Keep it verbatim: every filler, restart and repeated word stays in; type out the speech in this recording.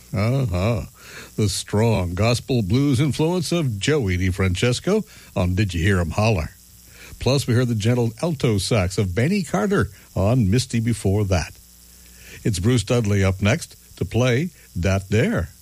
Uh-huh. The strong gospel blues influence of Joey DeFrancesco on Did You Hear Him Holler? Plus, we heard the gentle alto sax of Benny Carter on Misty before that. It's Bruce Dudley up next to play Dat Dare.